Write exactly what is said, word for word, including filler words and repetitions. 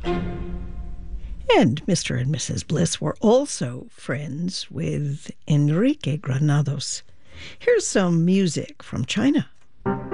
And Mister and Missus Bliss were also friends with Enrique Granados. Here's some music from China.